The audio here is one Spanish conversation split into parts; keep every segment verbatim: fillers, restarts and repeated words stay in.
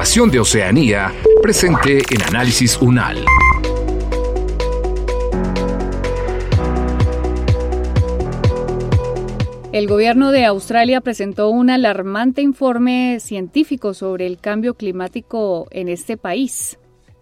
información de Oceanía, presente en Análisis UNAL. El gobierno de Australia presentó un alarmante informe científico sobre el cambio climático en este país.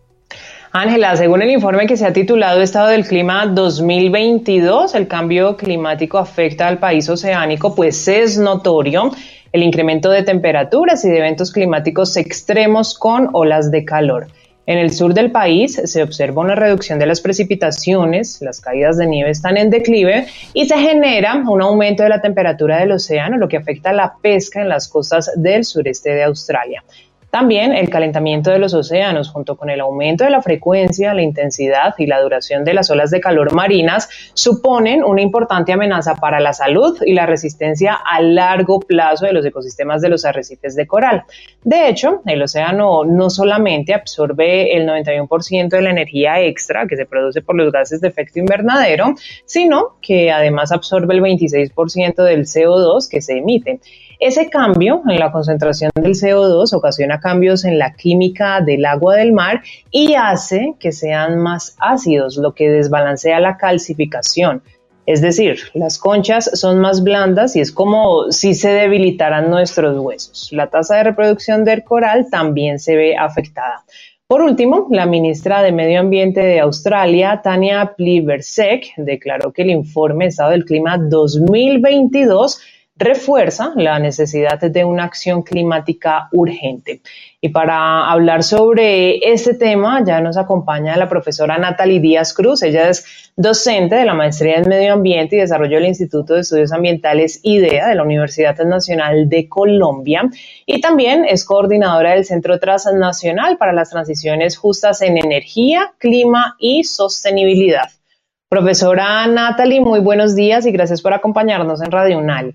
Ángela, según el informe que se ha titulado Estado del Clima dos mil veintidós, el cambio climático afecta al país oceánico, pues es notorio el incremento de temperaturas y de eventos climáticos extremos con olas de calor. En el sur del país se observa una reducción de las precipitaciones, las caídas de nieve están en declive y se genera un aumento de la temperatura del océano, lo que afecta a la pesca en las costas del sureste de Australia. También el calentamiento de los océanos, junto con el aumento de la frecuencia, la intensidad y la duración de las olas de calor marinas, suponen una importante amenaza para la salud y la resistencia a largo plazo de los ecosistemas de los arrecifes de coral. De hecho, el océano no solamente absorbe el noventa y uno por ciento de la energía extra que se produce por los gases de efecto invernadero, sino que además absorbe el veintiséis por ciento del C O dos que se emite. Ese cambio en la concentración del C O dos ocasiona cambios en la química del agua del mar y hace que sean más ácidos, lo que desbalancea la calcificación. Es decir, las conchas son más blandas y es como si se debilitaran nuestros huesos. La tasa de reproducción del coral también se ve afectada. Por último, la ministra de Medio Ambiente de Australia, Tanya Plibersek, declaró que el informe Estado del Clima dos mil veintidós refuerza la necesidad de una acción climática urgente. Y para hablar sobre este tema ya nos acompaña la profesora Natalie Díaz Cruz. Ella es docente de la Maestría en Medio Ambiente y Desarrollo del Instituto de Estudios Ambientales IDEA de la Universidad Nacional de Colombia y también es coordinadora del Centro Transnacional para las Transiciones Justas en Energía, Clima y Sostenibilidad. Profesora Natalie, muy buenos días y gracias por acompañarnos en Radio UNAL.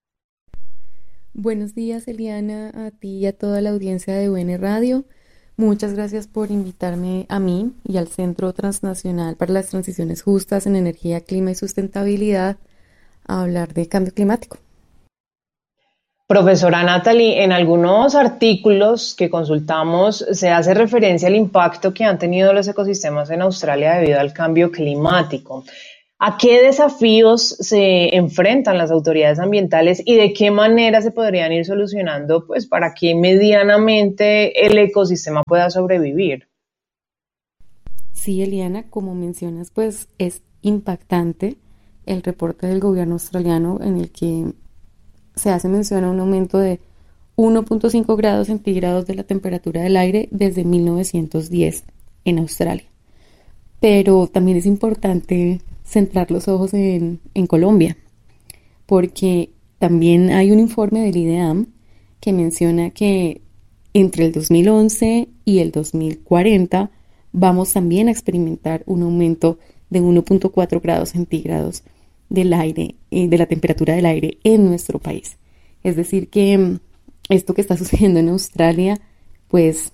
Buenos días, Eliana, a ti y a toda la audiencia de U N Radio. Muchas gracias por invitarme a mí y al Centro Transnacional para las Transiciones Justas en Energía, Clima y Sustentabilidad a hablar de cambio climático. Profesora Natalie, en algunos artículos que consultamos se hace referencia al impacto que han tenido los ecosistemas en Australia debido al cambio climático. ¿A qué desafíos se enfrentan las autoridades ambientales y de qué manera se podrían ir solucionando, pues, para que medianamente el ecosistema pueda sobrevivir? Sí, Eliana, como mencionas, pues es impactante el reporte del gobierno australiano en el que se hace mención a un aumento de uno punto cinco grados centígrados de la temperatura del aire desde mil novecientos diez en Australia. Pero también es importante centrar los ojos en, en Colombia, porque también hay un informe del IDEAM que menciona que entre el dos mil once y el dos mil cuarenta vamos también a experimentar un aumento de uno punto cuatro grados centígrados del aire, eh, de la temperatura del aire en nuestro país. Es decir que esto que está sucediendo en Australia, pues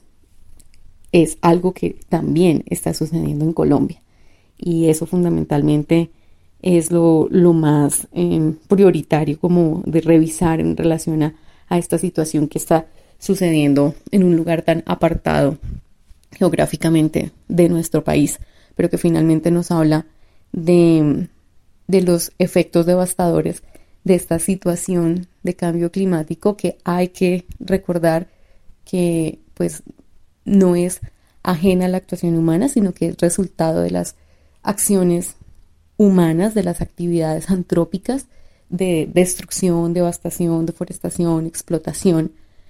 es algo que también está sucediendo en Colombia. Y eso fundamentalmente es lo, lo más eh, prioritario como de revisar en relación a, a esta situación que está sucediendo en un lugar tan apartado geográficamente de nuestro país, pero que finalmente nos habla de, de los efectos devastadores de esta situación de cambio climático que hay que recordar que pues no es ajena a la actuación humana, sino que es resultado de las acciones humanas, de las actividades antrópicas de destrucción, devastación, deforestación, explotación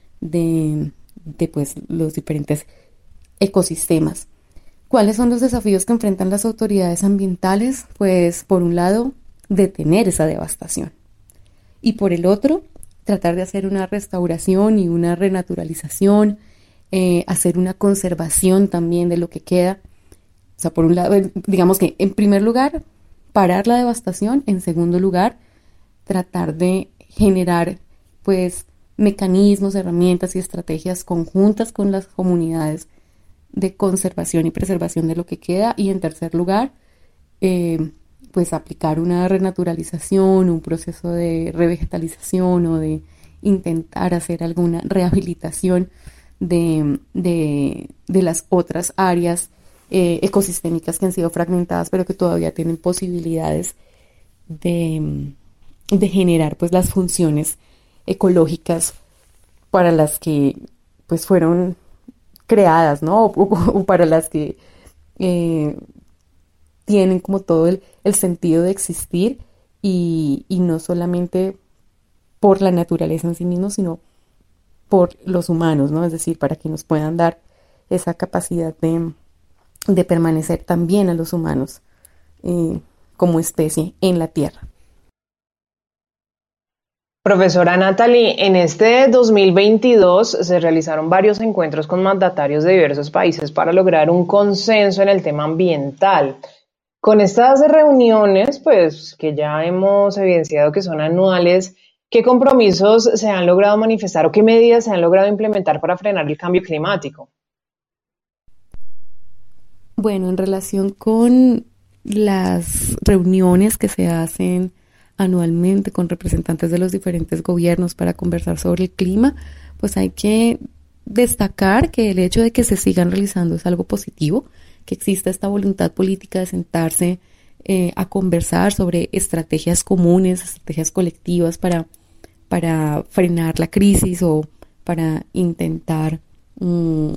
de, de pues, los diferentes ecosistemas. ¿Cuáles son los desafíos que enfrentan las autoridades ambientales? Pues por un lado, detener esa devastación y por el otro, tratar de hacer una restauración y una renaturalización, eh, hacer una conservación también de lo que queda. O sea, por un lado, digamos que en primer lugar, parar la devastación. En segundo lugar, tratar de generar, pues, mecanismos, herramientas y estrategias conjuntas con las comunidades de conservación y preservación de lo que queda. Y en tercer lugar, eh, pues, aplicar una renaturalización, un proceso de revegetalización o de intentar hacer alguna rehabilitación de, de, de las otras áreas eh, ecosistémicas que han sido fragmentadas, pero que todavía tienen posibilidades de, de generar pues las funciones ecológicas para las que pues fueron creadas, ¿no? O, o, o para las que eh, tienen como todo el, el sentido de existir y, y no solamente por la naturaleza en sí mismo, sino por los humanos, ¿no? Es decir, para que nos puedan dar esa capacidad de, de permanecer también a los humanos eh, como especie en la Tierra. Profesora Natalie, en este dos mil veintidós se realizaron varios encuentros con mandatarios de diversos países para lograr un consenso en el tema ambiental. Con estas reuniones, pues que ya hemos evidenciado que son anuales, ¿qué compromisos se han logrado manifestar o qué medidas se han logrado implementar para frenar el cambio climático? Bueno, en relación con las reuniones que se hacen anualmente con representantes de los diferentes gobiernos para conversar sobre el clima, pues hay que destacar que el hecho de que se sigan realizando es algo positivo, que exista esta voluntad política de sentarse eh, a conversar sobre estrategias comunes, estrategias colectivas para, para frenar la crisis o para intentar um,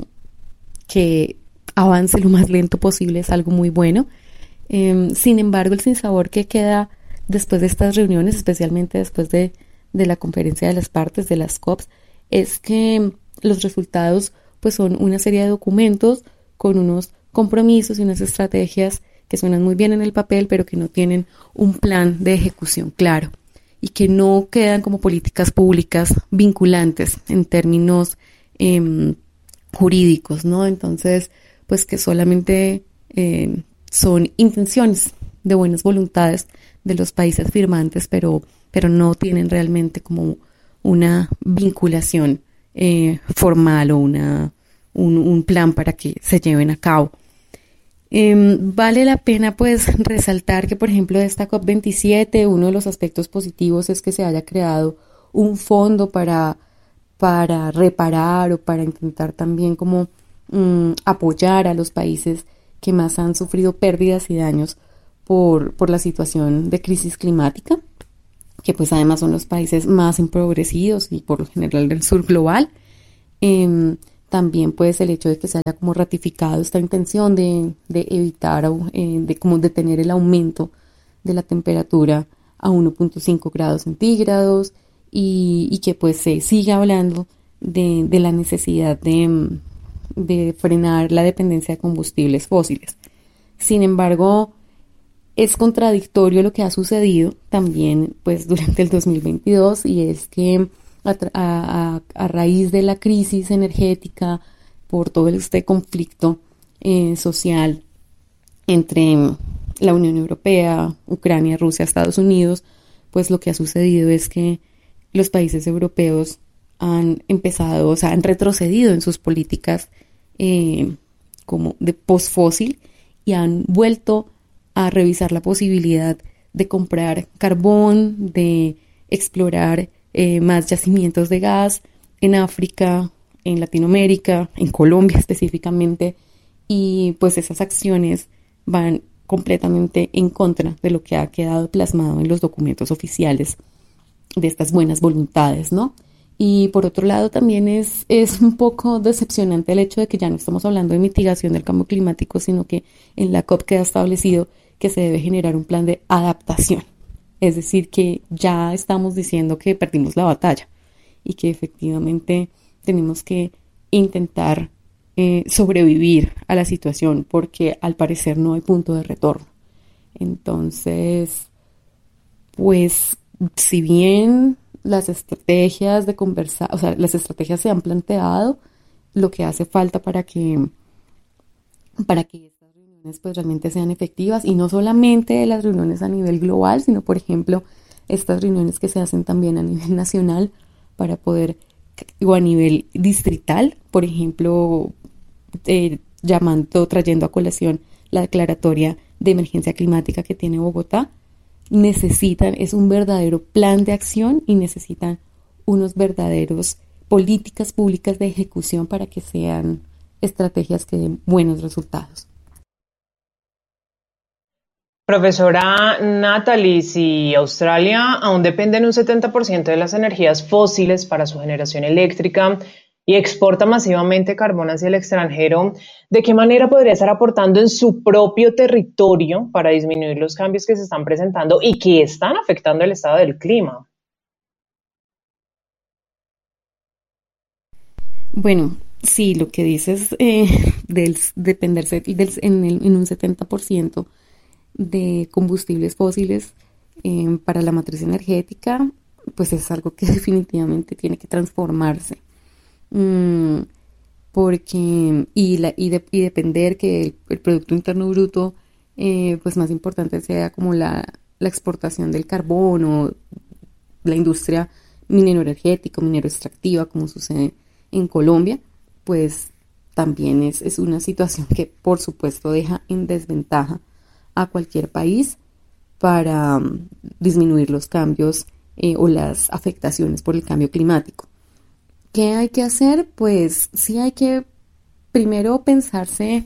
que avance lo más lento posible, es algo muy bueno. Eh, sin embargo, el sinsabor que queda después de estas reuniones, especialmente después de, de la conferencia de las partes, de las COPs, es que los resultados pues son una serie de documentos con unos compromisos y unas estrategias que suenan muy bien en el papel, pero que no tienen un plan de ejecución claro y que no quedan como políticas públicas vinculantes en términos eh, jurídicos, ¿no? Entonces, pues que solamente eh, son intenciones de buenas voluntades de los países firmantes, pero, pero no tienen realmente como una vinculación eh, formal o una, un, un plan para que se lleven a cabo. Eh, vale la pena pues resaltar que, por ejemplo, de esta COP veintisiete, uno de los aspectos positivos es que se haya creado un fondo para, para reparar o para intentar también como um, apoyar a los países que más han sufrido pérdidas y daños Por, por la situación de crisis climática, que pues además son los países más empobrecidos y por lo general del sur global. Eh, también pues el hecho de que se haya como ratificado esta intención de, de evitar, eh, de como detener el aumento de la temperatura a uno punto cinco grados centígrados y, y que pues se siga hablando de, de la necesidad de, de frenar la dependencia de combustibles fósiles. Sin embargo, es contradictorio lo que ha sucedido también pues durante el dos mil veintidós, y es que a, a, a raíz de la crisis energética, por todo este conflicto eh, social entre la Unión Europea, Ucrania, Rusia, Estados Unidos, pues lo que ha sucedido es que los países europeos han empezado, o sea, han retrocedido en sus políticas eh, como de post-fósil y han vuelto a revisar la posibilidad de comprar carbón, de explorar eh, más yacimientos de gas en África, en Latinoamérica, en Colombia específicamente, y pues esas acciones van completamente en contra de lo que ha quedado plasmado en los documentos oficiales de estas buenas voluntades, ¿no? Y por otro lado también es, es un poco decepcionante el hecho de que ya no estamos hablando de mitigación del cambio climático, sino que en la COP queda establecido que se debe generar un plan de adaptación. Es decir, que ya estamos diciendo que perdimos la batalla y que efectivamente tenemos que intentar eh, sobrevivir a la situación porque al parecer no hay punto de retorno. Entonces, pues, si bien las estrategias de conversar, o sea, las estrategias se han planteado, lo que hace falta para que, para que estas reuniones pues realmente sean efectivas, y no solamente las reuniones a nivel global, sino por ejemplo estas reuniones que se hacen también a nivel nacional para poder, o a nivel distrital, por ejemplo, eh, llamando, trayendo a colación la declaratoria de emergencia climática que tiene Bogotá. Necesitan, es un verdadero plan de acción y necesitan unos verdaderos políticas públicas de ejecución para que sean estrategias que den buenos resultados. Profesora Natalie, si Australia aún depende en un setenta por ciento de las energías fósiles para su generación eléctrica y exporta masivamente carbón hacia el extranjero, ¿de qué manera podría estar aportando en su propio territorio para disminuir los cambios que se están presentando y que están afectando el estado del clima? Bueno, sí, lo que dices eh, del dependerse del, en, el, en un setenta por ciento de combustibles fósiles eh, para la matriz energética, pues es algo que definitivamente tiene que transformarse. Mm, porque y, la, y, de, y depender que el, el Producto Interno Bruto eh, pues más importante sea como la, la exportación del carbón o la industria minero-energética, minero-extractiva, como sucede en Colombia, pues también es, es una situación que por supuesto deja en desventaja a cualquier país para um, disminuir los cambios eh, o las afectaciones por el cambio climático. ¿Qué hay que hacer? Pues sí hay que primero pensarse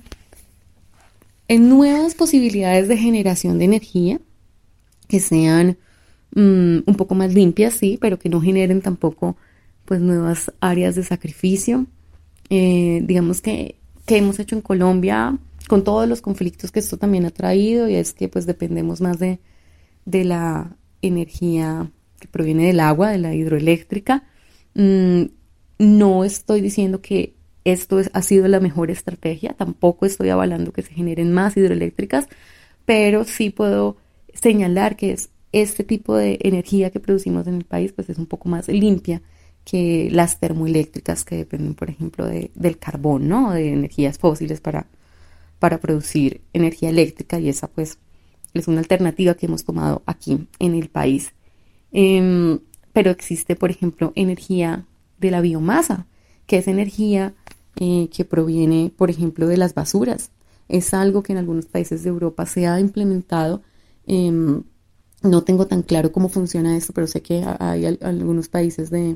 en nuevas posibilidades de generación de energía que sean um, un poco más limpias, sí, pero que no generen tampoco pues nuevas áreas de sacrificio. Eh, digamos que, que hemos hecho en Colombia con todos los conflictos que esto también ha traído, y es que pues dependemos más de, de la energía que proviene del agua, de la hidroeléctrica. Mm, no estoy diciendo que esto es, ha sido la mejor estrategia, tampoco estoy avalando que se generen más hidroeléctricas, pero sí puedo señalar que es este tipo de energía que producimos en el país pues es un poco más limpia que las termoeléctricas que dependen, por ejemplo, de, del carbón, ¿no? De energías fósiles para, para producir energía eléctrica, y esa pues es una alternativa que hemos tomado aquí en el país. Eh, pero existe, por ejemplo, energía de la biomasa, que es energía eh, que proviene, por ejemplo, de las basuras. Es algo que en algunos países de Europa se ha implementado. Eh, no tengo tan claro cómo funciona esto, pero sé que hay al, algunos países de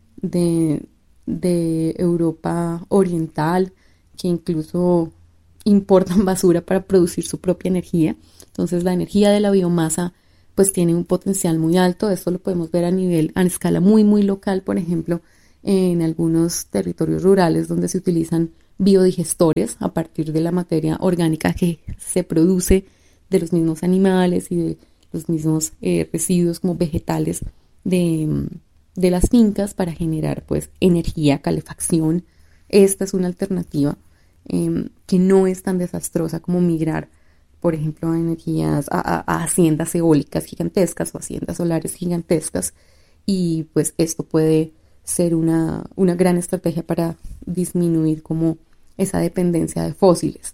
De, de Europa Oriental que incluso importan basura para producir su propia energía. Entonces la energía de la biomasa pues tiene un potencial muy alto. Esto lo podemos ver a nivel, a escala muy muy local, por ejemplo en algunos territorios rurales donde se utilizan biodigestores a partir de la materia orgánica que se produce de los mismos animales y de los mismos eh, residuos como vegetales de de las fincas para generar pues energía, calefacción. Esta es una alternativa eh, que no es tan desastrosa como migrar, por ejemplo, a energías, a, a, a haciendas eólicas gigantescas o haciendas solares gigantescas, y pues esto puede ser una, una gran estrategia para disminuir como esa dependencia de fósiles.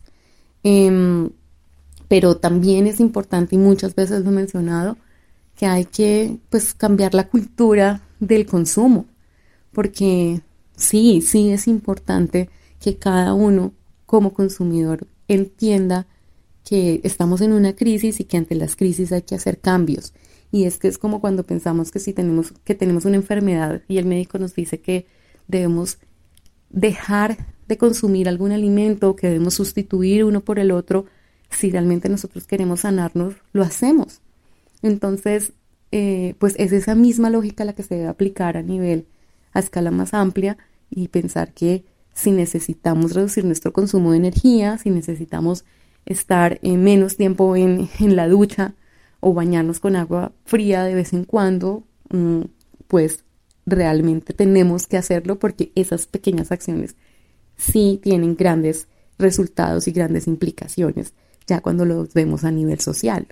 Eh, pero también es importante, y muchas veces lo he mencionado, que hay que pues cambiar la cultura del consumo, porque sí, sí es importante que cada uno como consumidor entienda que estamos en una crisis y que ante las crisis hay que hacer cambios. Y es que es como cuando pensamos que si tenemos, que tenemos una enfermedad y el médico nos dice que debemos dejar de consumir algún alimento, que debemos sustituir uno por el otro. Si realmente nosotros queremos sanarnos, lo hacemos. Entonces, eh, pues es esa misma lógica la que se debe aplicar a nivel, a escala más amplia, y pensar que si necesitamos reducir nuestro consumo de energía, si necesitamos estar eh, menos tiempo en, en la ducha o bañarnos con agua fría de vez en cuando, mmm, pues realmente tenemos que hacerlo, porque esas pequeñas acciones sí tienen grandes resultados y grandes implicaciones ya cuando los vemos a nivel social.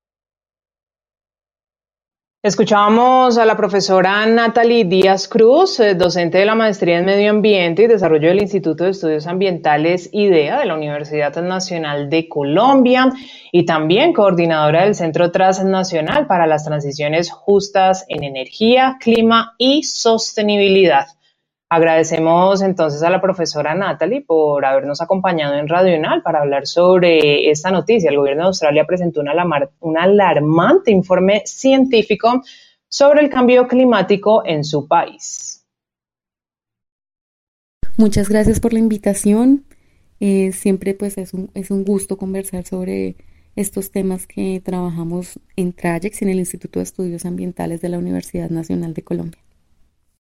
Escuchábamos a la profesora Natalie Díaz Cruz, docente de la Maestría en Medio Ambiente y Desarrollo del Instituto de Estudios Ambientales IDEA de la Universidad Nacional de Colombia, y también coordinadora del Centro Transnacional para las Transiciones Justas en Energía, Clima y Sostenibilidad. Agradecemos entonces a la profesora Natalie por habernos acompañado en Radio UNAL para hablar sobre esta noticia. El gobierno de Australia presentó una alarma, un alarmante informe científico sobre el cambio climático en su país. Muchas gracias por la invitación. Eh, siempre pues es un, es un gusto conversar sobre estos temas que trabajamos en Trayex, en el Instituto de Estudios Ambientales de la Universidad Nacional de Colombia.